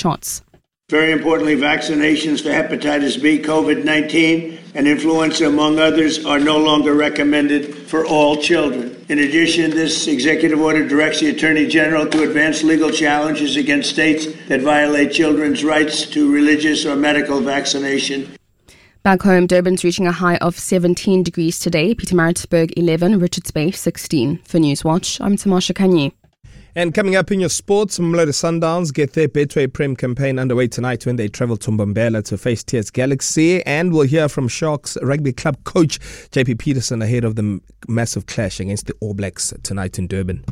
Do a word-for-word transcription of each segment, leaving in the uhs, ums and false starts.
shots. Very importantly, vaccinations for hepatitis B, COVID nineteen, and influenza, among others, are no longer recommended for all children. In addition, this executive order directs the Attorney General to advance legal challenges against states that violate children's rights to religious or medical vaccination. Back home, Durban's reaching a high of seventeen degrees today, Pietermaritzburg eleven, Richards Bay sixteen. For Newswatch, I'm Tamasha Kanyi. And coming up in your sports, Mamelodi Sundowns get their Betway Prem campaign underway tonight when they travel to Mbombela to face T S Galaxy. And we'll hear from Sharks Rugby Club coach J P Peterson ahead of the massive clash against the All Blacks tonight in Durban.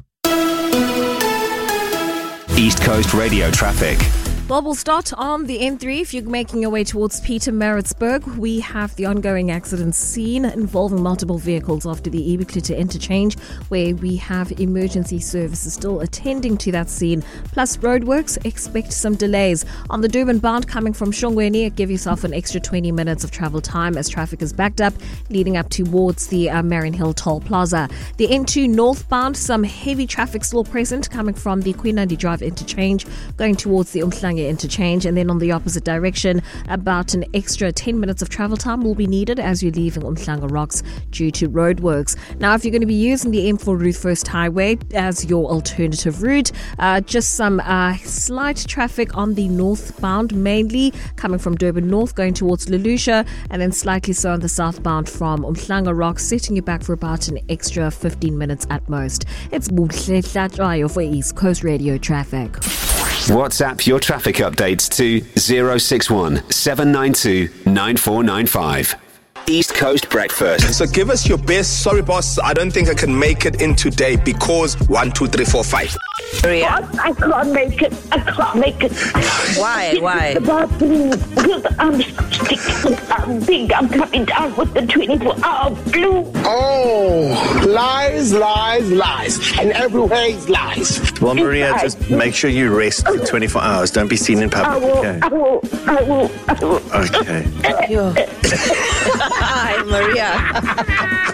East Coast Radio traffic. Well, we'll start on the N three. If you're making your way towards Pietermaritzburg, we have the ongoing accident scene involving multiple vehicles after the Ebiklutte interchange, where we have emergency services still attending to that scene. Plus roadworks, expect some delays. On the Durban bound coming from Shongweni, give yourself an extra twenty minutes of travel time as traffic is backed up, leading up towards the uh, Marion Hill Toll Plaza. The N two northbound, some heavy traffic still present coming from the Queen Andy Drive interchange, going towards the Umhlanga interchange, and then on the opposite direction, about an extra ten minutes of travel time will be needed as you're leaving Umhlanga Rocks due to roadworks. Now, if you're going to be using the M four Ruth First Highway as your alternative route, uh, just some uh, slight traffic on the northbound, mainly coming from Durban North going towards Lelusha, and then slightly so on the southbound from Umhlanga Rocks, setting you back for about an extra fifteen minutes at most. It's Buhle Tlatrayo for East Coast Radio Traffic. WhatsApp your traffic updates to zero six one seven nine two nine four nine five. East Coast Breakfast. So give us your best. Sorry, boss, I don't think I can make it in today because one, two, three, four, five. Maria? I can't make it. I can't make it. Why? Why? The bathroom. Because I'm sick. I'm big. I'm coming down with the twenty-four hour flu. Oh, lies, lies, lies. And everywhere is lies. Well, Maria, just make sure you rest for twenty-four hours. Don't be seen in public. I will. Okay. I will. I will. I will. Okay. Hi, Maria.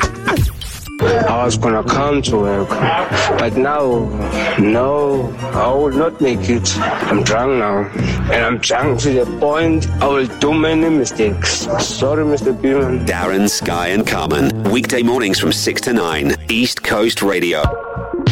I was gonna come to work, but now, no, I will not make it. I'm drunk now, and I'm drunk to the point I will do many mistakes. Sorry, Mister Beeman. Darren, Sky and Carmen. Weekday mornings from six to nine. East Coast Radio.